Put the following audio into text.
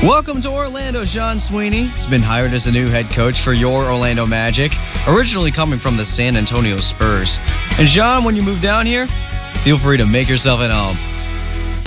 Welcome to Orlando, Sean Sweeney. He's been hired as the new head coach for your Orlando Magic, originally coming from the San Antonio Spurs. And Sean, when you move down here, feel free to make yourself at home.